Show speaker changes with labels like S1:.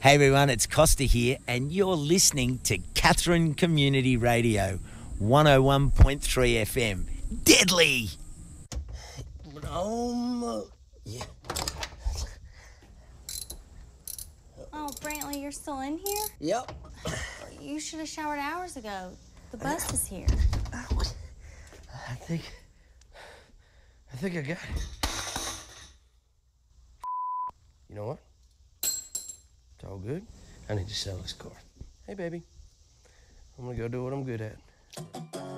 S1: Hey everyone, it's Costa here, and you're listening to Catherine Community Radio, 101.3 FM. Deadly!
S2: Yeah.
S3: Oh, Brantley, you're still in here?
S2: Yep.
S3: You should have showered hours ago. The bus is here.
S2: I think I got it. You know what? It's all good. I need to sell this car. Hey, baby. I'm gonna go do what I'm good at.